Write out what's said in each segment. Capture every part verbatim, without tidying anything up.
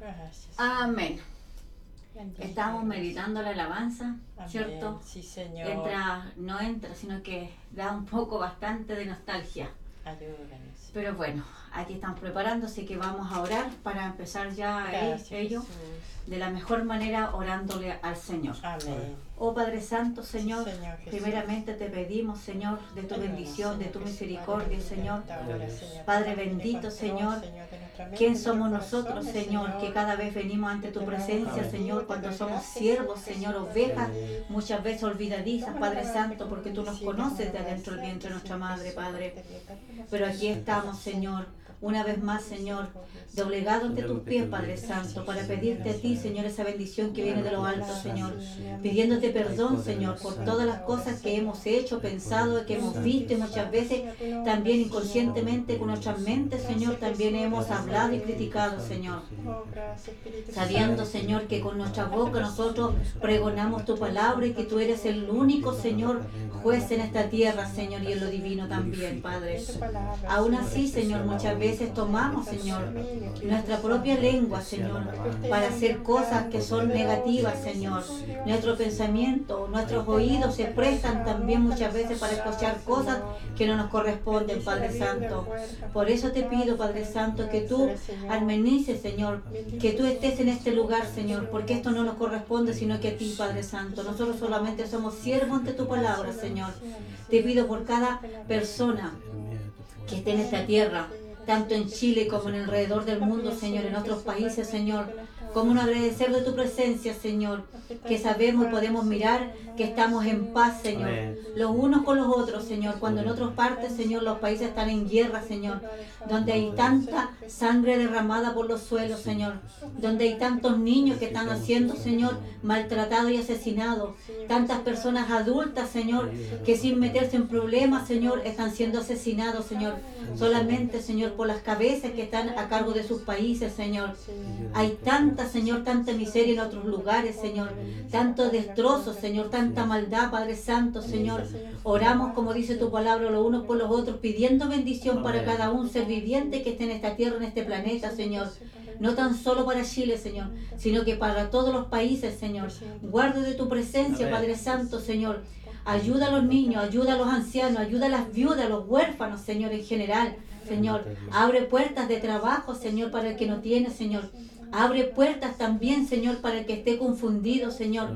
Gracias. Amén. Bendito Estamos Dios. meditando la alabanza, Amén. ¿cierto? Sí, Señor. Entra, no entra, sino que da un poco bastante de nostalgia. Ayúdanos. Pero bueno, aquí estamos preparando, así que vamos a orar para empezar ya Gracias, ello Jesús. de la mejor manera orándole al Señor. Amén. Oh Padre Santo, Señor, Sí, Señor Jesús. primeramente te pedimos, Señor, de tu Ayúdanos, bendición, de Señor tu Jesús. misericordia, Aleluya. Señor. Ahora, Señor, Padre toma bendito, control, Señor, de nuestra mente, ¿quién de somos nuestros nosotros, corazones, Señor, que cada vez venimos ante tu presencia, Señor, cuando somos siervos, Señor, ovejas, muchas veces olvidadizas, Padre Santo, porque tú nos conoces de adentro del vientre de nuestra madre, Padre. Pero aquí estamos, Señor, una vez más, Señor, doblegado ante tus pies, Padre Santo, para pedirte a ti, Señor, esa bendición que viene de lo alto, Señor, pidiéndote perdón, Señor, por todas las cosas que hemos hecho, pensado, que hemos visto y muchas veces también inconscientemente con nuestras mentes, Señor, también hemos hablado y criticado, Señor, sabiendo, Señor, que con nuestra boca nosotros pregonamos tu palabra y que tú eres el único, Señor, juez en esta tierra, Señor, y en lo divino también, Padre. Aún así, Señor, muchas veces tomamos, Señor, nuestra propia lengua, Señor, para hacer cosas que son negativas, Señor. Nuestro pensamiento, nuestros oídos se prestan también muchas veces para escuchar cosas que no nos corresponden, Padre Santo. Por eso te pido, Padre Santo, que tú armonices, Señor, que tú estés en este lugar, Señor, porque esto no nos corresponde sino que a ti, Padre Santo. Nosotros solamente somos siervos ante tu palabra, Señor. Te pido por cada persona que esté en esta tierra, tanto en Chile como en alrededor del mundo, Señor, en otros países, Señor, como un agradecer de tu presencia, Señor, que sabemos y podemos mirar que estamos en paz, Señor, los unos con los otros, Señor, cuando en otras partes, Señor, los países están en guerra, Señor, donde hay tanta sangre derramada por los suelos, Señor, donde hay tantos niños que están siendo, Señor, maltratados y asesinados, tantas personas adultas, Señor, que sin meterse en problemas, Señor, están siendo asesinados, Señor, solamente, Señor, por las cabezas que están a cargo de sus países, Señor. Hay tanta, Señor, tanta miseria en otros lugares, Señor, tanto destrozo, Señor, tanta maldad, Padre Santo, Señor. Oramos, como dice tu palabra, los unos por los otros, pidiendo bendición para cada un ser viviente que esté en esta tierra, en este planeta, Señor. No tan solo para Chile, Señor, sino que para todos los países, Señor. Guarde de tu presencia, Padre Santo, Señor. Ayuda a los niños, ayuda a los ancianos, ayuda a las viudas, a los huérfanos, Señor, en general. Señor, abre puertas de trabajo, Señor, para el que no tiene, Señor. Abre puertas también, Señor, para el que esté confundido, Señor.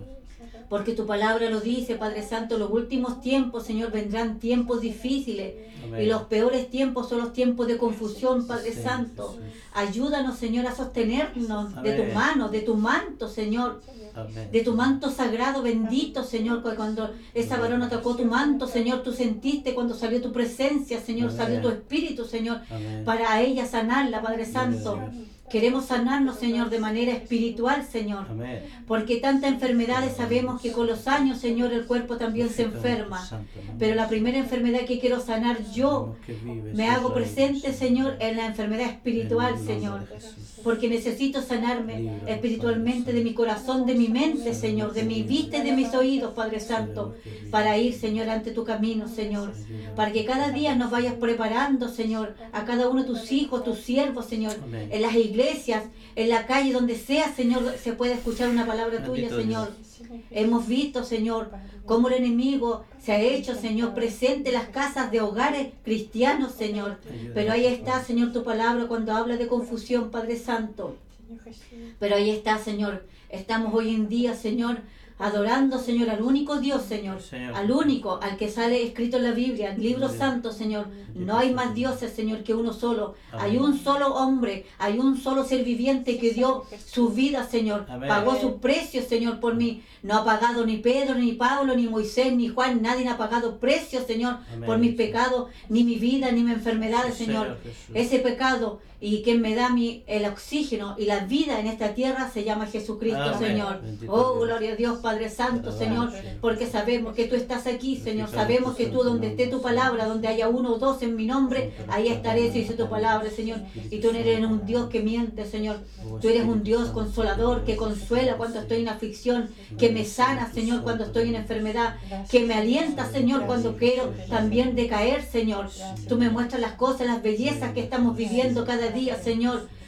Porque tu palabra lo dice, Padre Santo, los últimos tiempos, Señor, vendrán tiempos difíciles. Y los peores tiempos son los tiempos de confusión, Padre Santo. Ayúdanos, Señor, a sostenernos de tu mano, de tu manto, Señor. De tu manto sagrado, bendito, Señor, que cuando esa varona tocó tu manto, Señor, tú sentiste cuando salió tu presencia, Señor, salió tu espíritu, Señor, para ella sanarla, Padre Santo. Queremos sanarnos, Señor, de manera espiritual, Señor. Porque tantas enfermedades sabemos que con los años, Señor, el cuerpo también se enferma. Pero la primera enfermedad que quiero sanar yo, me hago presente, Señor, en la enfermedad espiritual, Señor. Porque necesito sanarme espiritualmente de mi corazón, de mi mente, Señor, de mi vista y de mis oídos, Padre Santo, para ir, Señor, ante tu camino, Señor. Para que cada día nos vayas preparando, Señor, a cada uno de tus hijos, tus siervos, Señor, en las iglesias, en la calle, donde sea, Señor, se puede escuchar una palabra tuya, Señor. Hemos visto, Señor, cómo el enemigo se ha hecho, Señor, presente en las casas de hogares cristianos, Señor. Pero ahí está, Señor, tu palabra cuando habla de confusión, Padre Santo. Pero ahí está, Señor. Estamos hoy en día, Señor, adorando, Señor, al único Dios, Señor, al único, al que sale escrito en la Biblia, el libro santo, Señor. No hay más dioses, Señor, que uno solo. Hay un solo hombre, hay un solo ser viviente que dio su vida, Señor. Pagó su precio, Señor, por mí. No ha pagado ni Pedro, ni Pablo, ni Moisés, ni Juan. Nadie ha pagado precio, Señor, por mis pecados, ni mi vida, ni mis enfermedades, Señor. Ese pecado y quien me da mi, el oxígeno y la vida en esta tierra se llama Jesucristo, Amén. Señor. Oh, gloria a Dios, Padre Santo, Señor, porque sabemos que tú estás aquí, Señor. Sabemos que tú, donde esté tu palabra, donde haya uno o dos en mi nombre, ahí estaré, si dice tu palabra, Señor. Y tú no eres un Dios que miente, Señor. Tú eres un Dios consolador, que consuela cuando estoy en aflicción, que me sana, Señor, cuando estoy en enfermedad, que me alienta, Señor, cuando quiero también decaer, Señor. Tú me muestras las cosas, las bellezas que estamos viviendo cada día, Señor.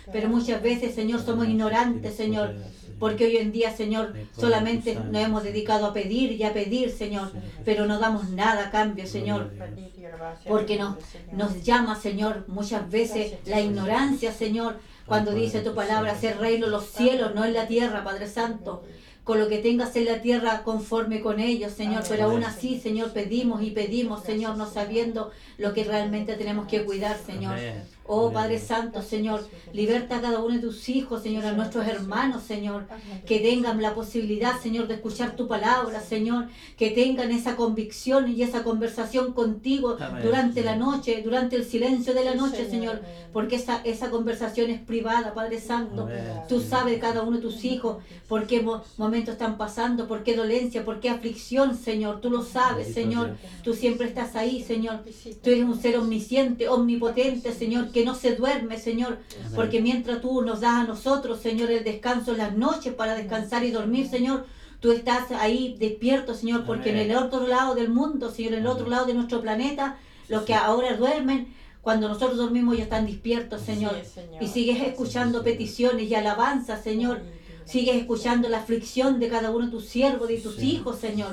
pero muchas veces, Señor, somos ignorantes, Señor, porque hoy en día, Señor, solamente nos hemos dedicado a pedir y a pedir, Señor, pero no damos nada a cambio, Señor, porque nos, nos llama, Señor, muchas veces la ignorancia, Señor, cuando dice tu palabra, hacer reino en los cielos, no en la tierra, Padre Santo. Con lo que tengas en la tierra conforme con ellos, Señor, pero aún así, Señor, pedimos y pedimos, Señor, no sabiendo lo que realmente tenemos que cuidar, Señor. Oh Padre Santo, Señor, liberta a cada uno de tus hijos, Señor, a nuestros hermanos, Señor, que tengan la posibilidad, Señor, de escuchar tu palabra, Señor, que tengan esa convicción y esa conversación contigo durante la noche, durante el silencio de la noche, Señor, porque esa, esa conversación es privada, Padre Santo. Tú sabes cada uno de tus hijos por qué mo momentos están pasando, por qué dolencia, por qué aflicción, Señor. Tú lo sabes, Señor. Tú siempre estás ahí, Señor. Tú eres un ser omnisciente, omnipotente, Señor, que no se duerme, Señor, porque mientras tú nos das a nosotros, Señor, el descanso en las noches para descansar y dormir, Señor, tú estás ahí despierto, Señor, porque en el otro lado del mundo, Señor, en el otro lado de nuestro planeta, los que ahora duermen, cuando nosotros dormimos ellos están despiertos, Señor, y sigues escuchando peticiones y alabanzas, Señor, sigues escuchando la aflicción de cada uno de tus siervos, de tus hijos, Señor.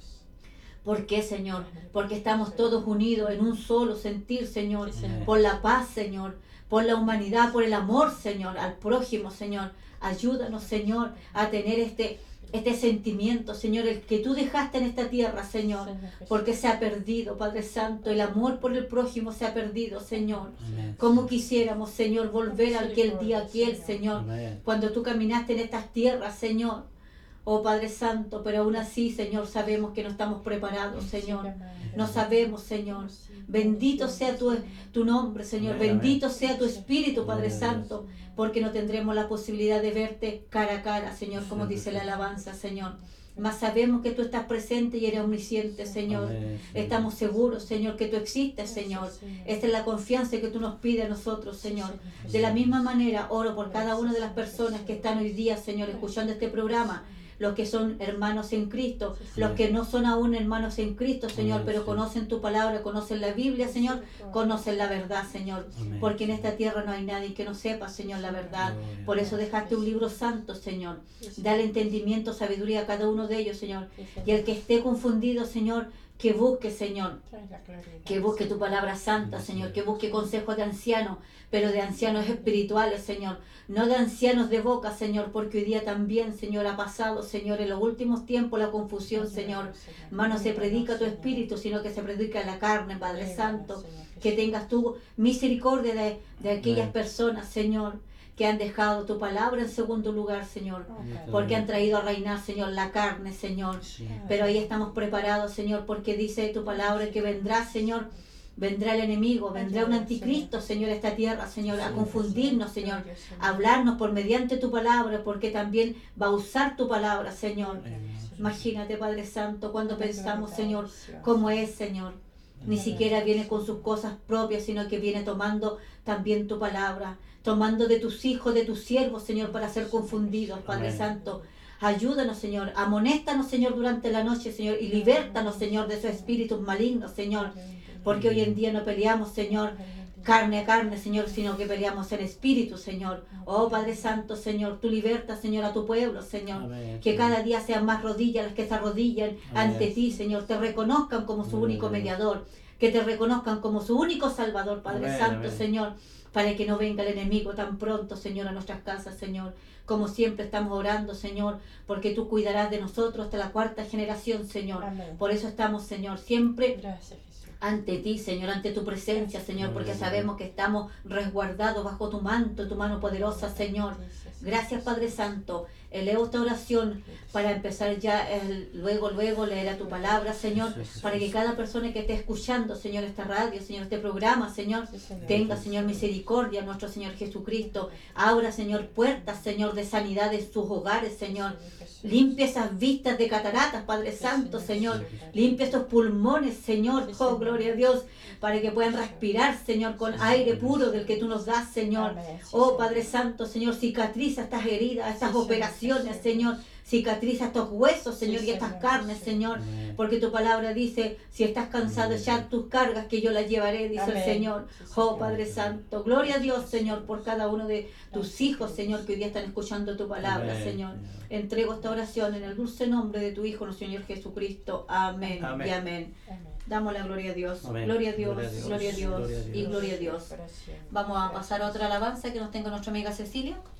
¿Por qué, Señor? Porque estamos todos unidos en un solo sentir, Señor, por la paz, Señor, por la humanidad, por el amor, Señor, al prójimo, Señor. Ayúdanos, Señor, a tener este, este sentimiento, Señor, el que tú dejaste en esta tierra, Señor, porque se ha perdido, Padre Santo, el amor por el prójimo se ha perdido, Señor. Como quisiéramos, Señor, volver a aquel día, aquel, Señor, cuando tú caminaste en estas tierras, Señor. Oh Padre Santo, pero aún así, Señor, sabemos que no estamos preparados, Señor. No sabemos, Señor. Bendito sea tu, tu nombre, Señor. Bendito sea tu Espíritu, Padre Santo, porque no tendremos la posibilidad de verte cara a cara, Señor, como dice la alabanza, Señor. Mas sabemos que tú estás presente y eres omnisciente, Señor. Estamos seguros, Señor, que tú existes, Señor. Esta es la confianza que tú nos pides a nosotros, Señor. De la misma manera, oro por cada una de las personas que están hoy día, Señor, escuchando este programa. Los que son hermanos en Cristo, los que no son aún hermanos en Cristo, Señor, pero conocen tu palabra, conocen la Biblia, Señor, conocen la verdad, Señor, porque en esta tierra no hay nadie que no sepa, Señor, la verdad. Por eso dejaste un libro santo, Señor. Dale entendimiento, sabiduría a cada uno de ellos, Señor. Y el que esté confundido, Señor, que busque, Señor, que busque tu palabra santa, Señor, que busque consejos de ancianos, pero de ancianos espirituales, Señor, no de ancianos de boca, Señor, porque hoy día también, Señor, ha pasado, Señor, en los últimos tiempos la confusión, Señor. Más no se predica tu espíritu, sino que se predica la carne, Padre Santo. Que tengas tu misericordia de, de aquellas personas, Señor, que han dejado tu palabra en segundo lugar, Señor, porque han traído a reinar, Señor, la carne, Señor. Pero ahí estamos preparados, Señor, porque dice tu palabra que vendrá, Señor, vendrá el enemigo, vendrá un anticristo, Señor, a esta tierra, Señor, a confundirnos, Señor, a hablarnos por mediante tu palabra, porque también va a usar tu palabra, Señor. Imagínate, Padre Santo, cuando pensamos, Señor, cómo es, Señor. Ni siquiera viene con sus cosas propias, sino que viene tomando también tu palabra, tomando de tus hijos, de tus siervos, Señor, para ser confundidos, Padre Amén. Santo. Ayúdanos, Señor, amonéstanos, Señor, durante la noche, Señor, y libértanos, Señor, de esos espíritus malignos, Señor, porque hoy en día no peleamos, Señor, carne a carne, Señor, sino que peleamos en espíritu, Señor. Oh, Padre Santo, Señor, tú libertas, Señor, a tu pueblo, Señor. Amén. Que cada día sean más rodillas las que se arrodillan Amén. Ante ti, Señor, te reconozcan como su Amén. Único mediador, que te reconozcan como su único Salvador, Padre Amén. Santo, Amén. Señor, para que no venga el enemigo tan pronto, Señor, a nuestras casas, Señor. Como siempre estamos orando, Señor, porque tú cuidarás de nosotros hasta la cuarta generación, Señor. Amén. Por eso estamos, Señor, siempre Gracias. Ante ti, Señor, ante tu presencia, Señor, porque sabemos que estamos resguardados bajo tu manto, tu mano poderosa, Señor. Gracias, Padre Santo. Elevo esta oración para empezar ya el, luego, luego leer a tu palabra, Señor, para que cada persona que esté escuchando, Señor, esta radio, Señor, este programa, Señor, tenga, Señor, misericordia, nuestro Señor Jesucristo. Abra, Señor, puertas, Señor, de sanidad en sus hogares, Señor. Limpia esas vistas de cataratas, Padre Santo, Señor. Limpia esos pulmones, Señor. Oh, gloria a Dios, para que puedan respirar, Señor, con aire puro del que tú nos das, Señor. Oh, Padre Santo, Señor, cicatriza estas heridas, estas operaciones, Señor. Cicatriza estos huesos, Señor, Sí, y estas Señor, carnes, sí, Señor. Amén. Porque tu palabra dice, si estás cansado, Amén. echad tus cargas que yo las llevaré, dice Amén. el Señor. Sí, Oh, Señor. Padre Santo, gloria a Dios, Señor, por cada uno de tus hijos, Señor, que hoy día están escuchando tu palabra, Amén, Señor. Señor. Entrego esta oración en el dulce nombre de tu Hijo, nuestro Señor Jesucristo. Amén, Amén. y amén. Amén. Damos la gloria a Dios. Amén. Gloria a Dios, Gloria a Dios. gloria a Dios, Gloria a Dios. y gloria a Dios. Para siempre. Vamos a pasar a Gracias. otra alabanza que nos tenga nuestra amiga Cecilia.